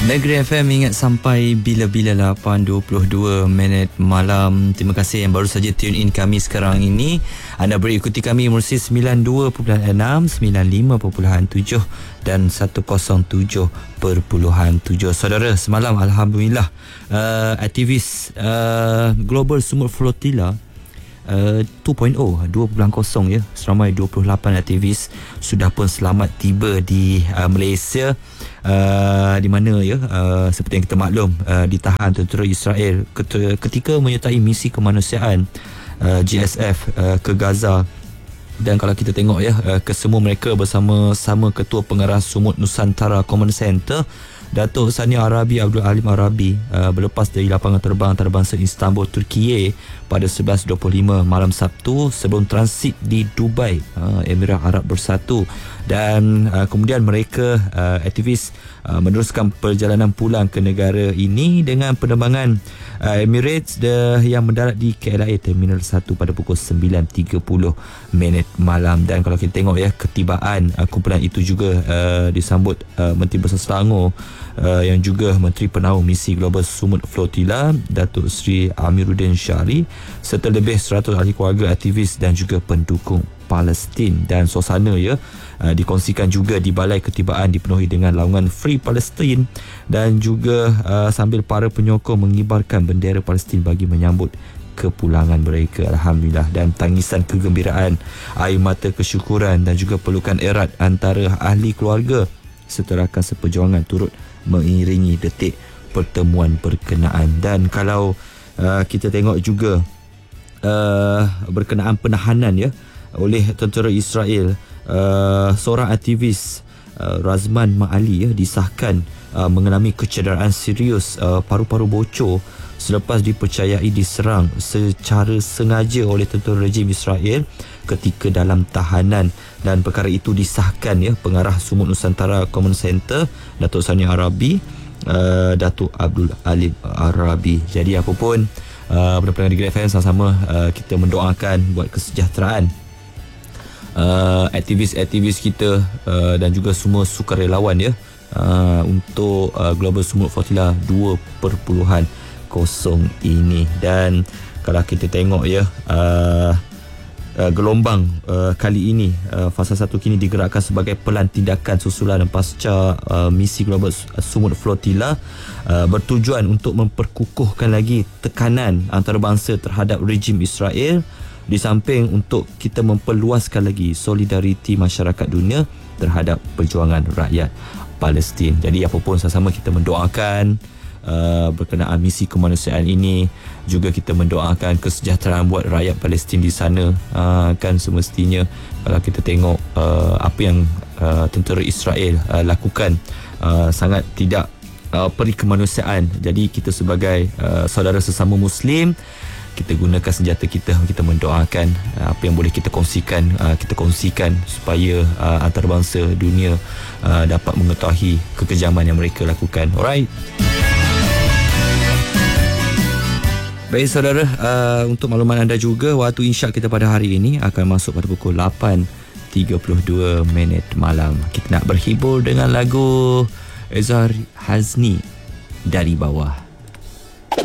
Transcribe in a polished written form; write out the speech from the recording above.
Negeri FM ingat sampai bila-bila 8.22 malam. Terima kasih yang baru saja tune in kami sekarang ini. Anda boleh ikuti kami melalui 92.6, 95.7 dan 107.7. Saudara, semalam Alhamdulillah aktivis Global Sumut Flotilla 2.0 ya, seramai 28 aktivis sudah pun selamat tiba di Malaysia, di mana ya, seperti yang kita maklum, ditahan tentera Israel ketika menyertai misi kemanusiaan GSF ke Gaza. Dan kalau kita tengok ya, kesemua mereka bersama-sama Ketua Pengarah Sumut Nusantara Command Center Datuk Sani Arabi Abdul Alim Arabi berlepas dari lapangan terbang antarabangsa Istanbul, Turkiye pada 11.25 malam Sabtu sebelum transit di Dubai, Emirat Arab Bersatu. Dan kemudian mereka aktivis meneruskan perjalanan pulang ke negara ini dengan penerbangan Emirates yang mendarat di KLIA Terminal 1 pada pukul 9.30 malam. Dan kalau kita tengok ya, ketibaan kumpulan itu juga disambut Menteri Besar Selangor yang juga Menteri Penaung Misi Global Sumut Flotilla Datuk Seri Amiruddin Syari serta lebih 100 ahli keluarga, aktivis dan juga pendukung Palestin. Dan suasana ya dikongsikan juga di balai ketibaan dipenuhi dengan laungan Free Palestine dan juga sambil para penyokong mengibarkan bendera Palestin bagi menyambut kepulangan mereka. Alhamdulillah. Dan tangisan kegembiraan, air mata kesyukuran dan juga pelukan erat antara ahli keluarga serta rakan seperjuangan turut mengiringi detik pertemuan berkenaan. Dan kalau kita tengok juga berkenaan penahanan ya oleh tentera Israel, seorang aktivis Razman Ma'ali ya disahkan mengalami kecederaan serius, paru-paru bocor selepas dipercayai diserang secara sengaja oleh tentera rejim Israel ketika dalam tahanan. Dan perkara itu disahkan ya Pengarah Sumut Nusantara Command Center Datuk Sani Arabi, Datuk Abdul Alim Arabi. Jadi apapun pendengar Negeri FM, sama-sama kita mendoakan buat kesejahteraan aktivis-aktivis kita dan juga semua sukarelawan ya untuk Global Sumut Flotilla 2.0 ini. Dan kalau kita tengok ya, gelombang kali ini fasa 1 kini digerakkan sebagai pelan tindakan susulan pasca misi Global Sumut Flotilla bertujuan untuk memperkukuhkan lagi tekanan antarabangsa terhadap rejim Israel, di samping untuk kita memperluaskan lagi solidariti masyarakat dunia terhadap perjuangan rakyat Palestin. Jadi apapun, sama-sama kita mendoakan berkenaan misi kemanusiaan ini, juga kita mendoakan kesejahteraan buat rakyat Palestin di sana. Kan semestinya kalau kita tengok apa yang tentera Israel lakukan, sangat tidak peri kemanusiaan. Jadi kita sebagai saudara sesama Muslim, kita gunakan senjata kita mendoakan apa yang boleh kita kongsikan supaya antarabangsa dunia dapat mengetahui kekejaman yang mereka lakukan. Alright. Baik saudara, untuk makluman anda juga, waktu insya kita pada hari ini akan masuk pada pukul 8.32 malam. Kita nak berhibur dengan lagu Ezhar Hazni, Dari Bawah.